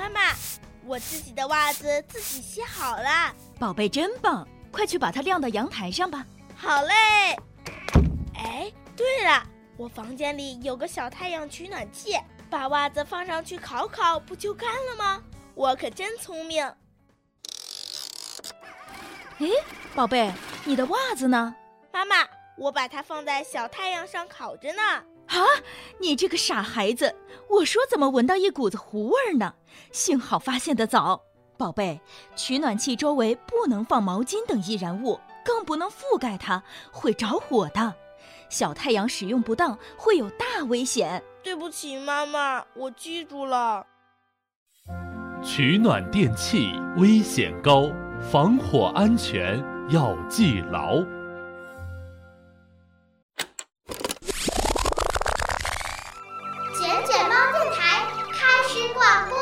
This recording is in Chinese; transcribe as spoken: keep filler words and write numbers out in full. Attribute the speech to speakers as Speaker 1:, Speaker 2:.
Speaker 1: 妈妈，我自己的袜子自己洗好了。
Speaker 2: 宝贝真棒，快去把它晾到阳台上吧。
Speaker 1: 好嘞。哎，对了，我房间里有个小太阳取暖器，把袜子放上去烤烤，不就干了吗？我可真聪明。
Speaker 2: 哎，宝贝，你的袜子呢？
Speaker 1: 妈妈，我把它放在小太阳上烤着呢。
Speaker 2: 啊，你这个傻孩子，我说怎么闻到一股子糊味儿呢？幸好发现得早。宝贝，取暖器周围不能放毛巾等易燃物，更不能覆盖它，会着火的。小太阳使用不当会有大危险。
Speaker 1: 对不起，妈妈，我记住了。
Speaker 3: 取暖电器危险高，防火安全要记牢。
Speaker 4: 卷卷猫电台开始广播。